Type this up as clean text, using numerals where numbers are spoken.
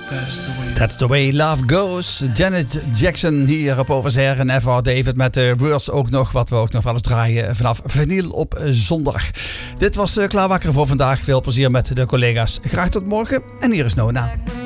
That's the way love goes. Janet Jackson hier op Overzeer en Eva David met de Words ook nog, wat we ook nog wel eens draaien vanaf vinyl op zondag. Dit was Klaarwakker voor vandaag. Veel plezier met de collega's. Graag tot morgen en hier is Nona.